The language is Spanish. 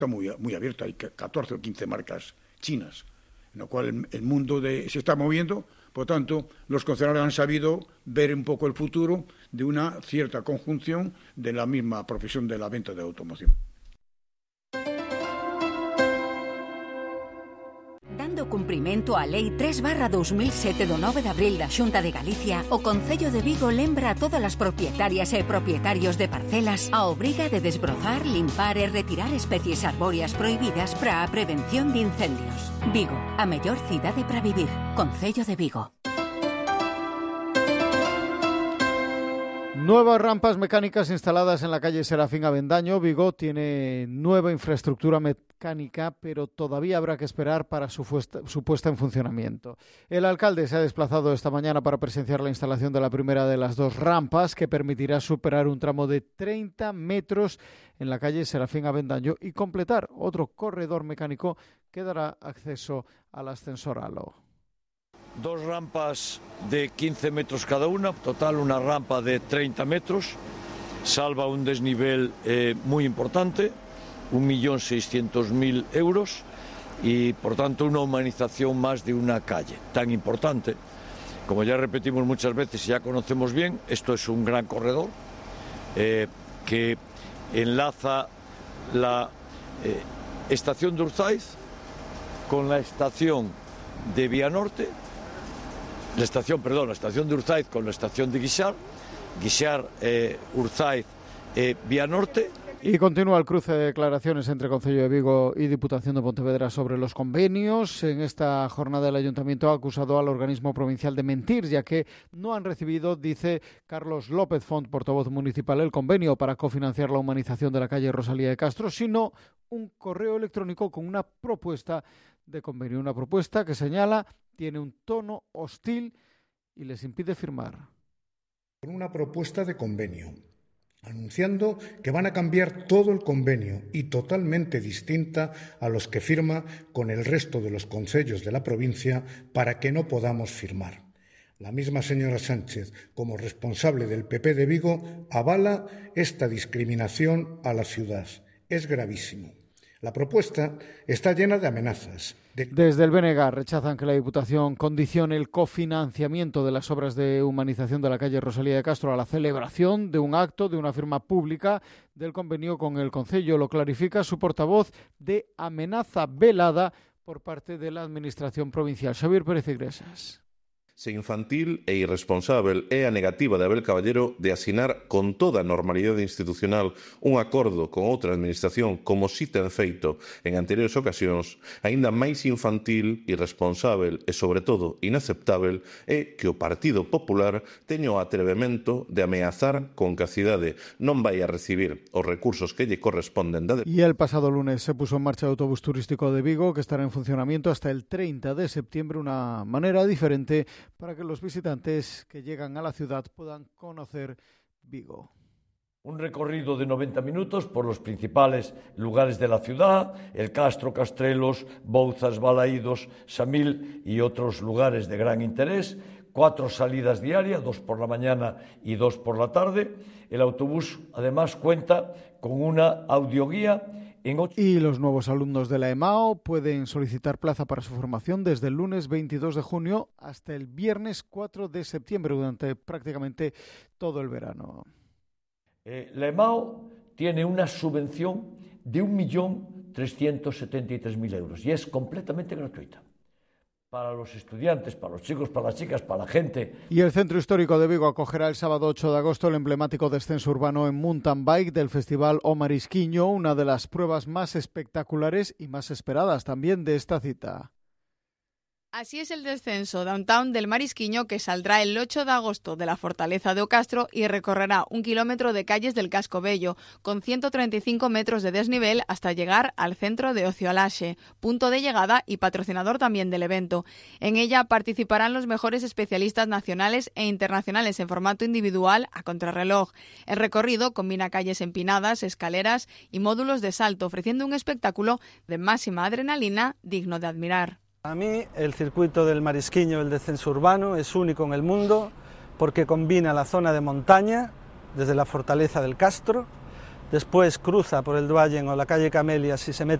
está muy abierto, hay 14 o 15 marcas chinas, en lo cual el mundo se está moviendo. Por tanto, los concesionarios han sabido ver un poco el futuro de una cierta conjunción de la misma profesión de la venta de automoción. Dando cumprimento á Lei 3/2007 do 9 de abril da Xunta de Galicia, o Concello de Vigo lembra a todas as propietarias e propietarios de parcelas a obriga de desbrozar, limpar e retirar especies arbóreas prohibidas para a prevención de incendios. Vigo, a mellor cidade para vivir. Concello de Vigo. Nuevas rampas mecánicas instaladas en la calle Serafín Avendaño. Vigo tiene nueva infraestructura mecánica, pero todavía habrá que esperar para su puesta en funcionamiento. El alcalde se ha desplazado esta mañana para presenciar la instalación de la primera de las dos rampas, que permitirá superar un tramo de 30 metros en la calle Serafín Avendaño y completar otro corredor mecánico que dará acceso al ascensor halo. Dos rampas de 15 metros cada una, total una rampa de 30 metros, salva un desnivel muy importante, 1.600.000 euros y por tanto una humanización más de una calle tan importante. Como ya repetimos muchas veces y ya conocemos bien, esto es un gran corredor que enlaza la estación de Urzaiz con la estación de Vianorte. La estación de Urzaiz con la estación de Guixar, Urzaiz, Vianorte. Y continúa el cruce de declaraciones entre Concello de Vigo y Diputación de Pontevedra sobre los convenios. En esta jornada el Ayuntamiento ha acusado al organismo provincial de mentir, ya que no han recibido, dice Carlos López Font, portavoz municipal, el convenio para cofinanciar la humanización de la calle Rosalía de Castro, sino un correo electrónico con una propuesta de convenio. Una propuesta que señala tiene un tono hostil y les impide firmar. Con una propuesta de convenio, anunciando que van a cambiar todo el convenio y totalmente distinta a los que firma con el resto de los concellos de la provincia para que no podamos firmar. La misma señora Sánchez, como responsable del PP de Vigo, avala esta discriminación a la ciudad. Es gravísimo. La propuesta está llena de amenazas. Desde el BNG rechazan que la Diputación condicione el cofinanciamiento de las obras de humanización de la calle Rosalía de Castro a la celebración de un acto de una firma pública del convenio con el Concello. Lo clarifica su portavoz de amenaza velada por parte de la Administración provincial. Xavier Pérez Iglesias. Se infantil e irresponsável é a negativa de Abel Caballero de asinar con toda a normalidade institucional un acordo con outra administración como si ten feito en anteriores ocasións. Aínda máis infantil, irresponsável e, sobre todo, inaceptável é que o Partido Popular teña o atrevemento de ameazar con que a cidade non vai a recibir os recursos que lle corresponden. Y el pasado lunes se puso en marcha el autobús turístico de Vigo, que estará en funcionamiento hasta el 30 de septiembre, una manera diferente para que los visitantes que llegan a la ciudad puedan conocer Vigo. Un recorrido de 90 minutos por los principales lugares de la ciudad, el Castro, Castrelos, Bouzas, Balaídos, Samil y otros lugares de gran interés. 4 salidas diarias, 2 por la mañana y 2 por la tarde. El autobús además cuenta con una audioguía. Y los nuevos alumnos de la EMAO pueden solicitar plaza para su formación desde el lunes 22 de junio hasta el viernes 4 de septiembre, durante prácticamente todo el verano. La EMAO tiene una subvención de 1.373.000 euros y es completamente gratuita. Para los estudiantes, para los chicos, para las chicas, para la gente. Y el Centro Histórico de Vigo acogerá el sábado 8 de agosto el emblemático descenso urbano en mountain bike del Festival O Marisquiño, una de las pruebas más espectaculares y más esperadas también de esta cita. Así es el descenso downtown del Marisquiño, que saldrá el 8 de agosto de la fortaleza de Ocastro y recorrerá 1 kilómetro de calles del Casco Bello, con 135 metros de desnivel hasta llegar al centro de Ocio Alaxe, punto de llegada y patrocinador también del evento. En ella participarán los mejores especialistas nacionales e internacionales en formato individual a contrarreloj. El recorrido combina calles empinadas, escaleras y módulos de salto, ofreciendo un espectáculo de máxima adrenalina digno de admirar. A mí el circuito del Marisquiño, el descenso urbano, es único en el mundo porque combina la zona de montaña, desde la fortaleza del Castro, después cruza por el Duayen o la calle Camelias y se mete